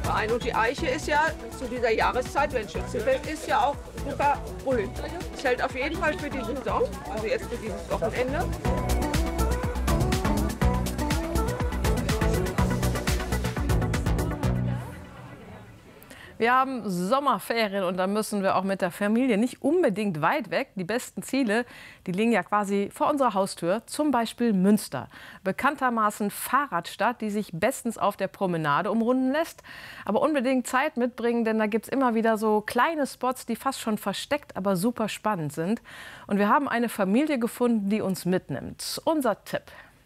Verein. Und die Eiche ist ja zu dieser Jahreszeit, wenn Schützenfest ist, ja auch super grün. Es hält auf jeden Fall für die Saison, also jetzt für dieses Wochenende. Wir haben Sommerferien und da müssen wir auch mit der Familie nicht unbedingt weit weg. Die besten Ziele, die liegen ja quasi vor unserer Haustür, zum Beispiel Münster. Bekanntermaßen Fahrradstadt, die sich bestens auf der Promenade umrunden lässt. Aber unbedingt Zeit mitbringen, denn da gibt es immer wieder so kleine Spots, die fast schon versteckt, aber super spannend sind. Und wir haben eine Familie gefunden, die uns mitnimmt. Unser Tipp.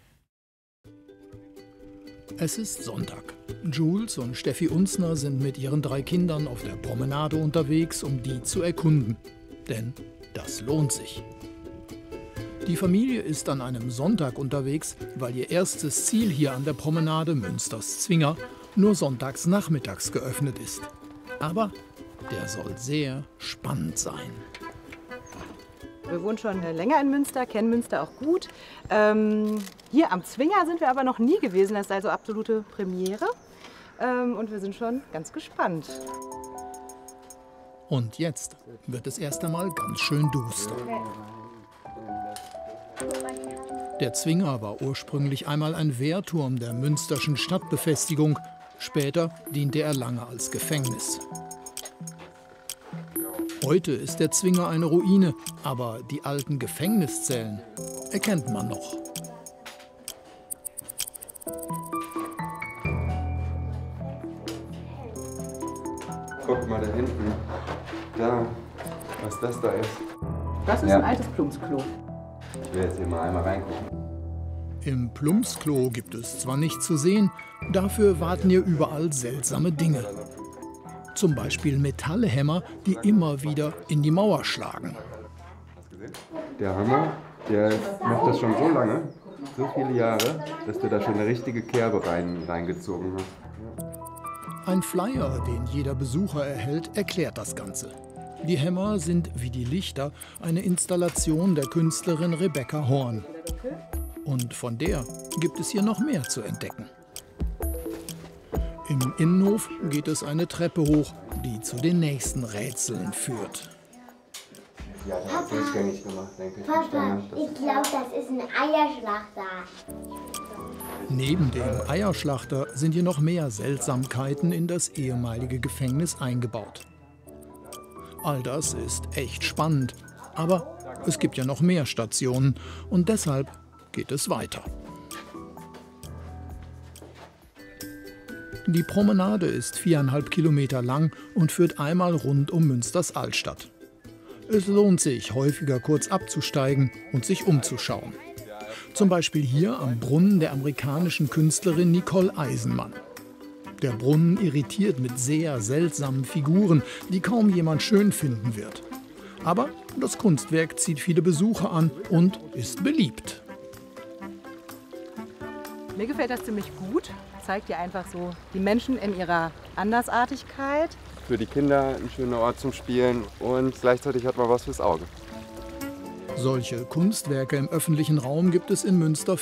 Es ist Sonntag. Jules und Steffi Unzner sind mit ihren 3 Kindern auf der Promenade unterwegs, um die zu erkunden. Denn das lohnt sich. Die Familie ist an einem Sonntag unterwegs, weil ihr erstes Ziel hier an der Promenade Münsters Zwinger nur sonntags nachmittags geöffnet ist. Aber der soll sehr spannend sein. Wir wohnen schon länger in Münster, kennen Münster auch gut. Hier am Zwinger sind wir aber noch nie gewesen. Das ist also absolute Premiere. Und wir sind schon ganz gespannt. Und jetzt wird es erst einmal ganz schön duster. Der Zwinger war ursprünglich einmal ein Wehrturm der münsterschen Stadtbefestigung. Später diente er lange als Gefängnis. Heute ist der Zwinger eine Ruine, aber die alten Gefängniszellen erkennt man noch. Guck mal da hinten. Da, was das da ist. Das ist ein altes Plumpsklo. Ich will jetzt hier mal einmal reingucken. Im Plumpsklo gibt es zwar nichts zu sehen, dafür warten hier überall seltsame Dinge. Zum Beispiel Metallhämmer, die immer wieder in die Mauer schlagen. Der Hammer, der macht das schon so lange, so viele Jahre, dass du da schon eine richtige Kerbe reingezogen hast. Ein Flyer, den jeder Besucher erhält, erklärt das Ganze. Die Hämmer sind wie die Lichter eine Installation der Künstlerin Rebecca Horn. Und von der gibt es hier noch mehr zu entdecken. Im Innenhof geht es eine Treppe hoch, die zu den nächsten Rätseln führt. Ja, das hat durchgängig gemacht, denke ich. Papa, ich glaube, das ist ein Eierschlachter. Neben dem Eierschlachter sind hier noch mehr Seltsamkeiten in das ehemalige Gefängnis eingebaut. All das ist echt spannend, aber es gibt ja noch mehr Stationen und deshalb geht es weiter. Die Promenade ist 4,5 Kilometer lang und führt einmal rund um Münsters Altstadt. Es lohnt sich, häufiger kurz abzusteigen und sich umzuschauen. Zum Beispiel hier am Brunnen der amerikanischen Künstlerin Nicole Eisenman. Der Brunnen irritiert mit sehr seltsamen Figuren, die kaum jemand schön finden wird. Aber das Kunstwerk zieht viele Besucher an und ist beliebt. Mir gefällt das ziemlich gut. Zeigt ja einfach so die Menschen in ihrer Andersartigkeit. Für die Kinder ein schöner Ort zum Spielen und gleichzeitig hat man was fürs Auge. Solche Kunstwerke im öffentlichen Raum gibt es in Münster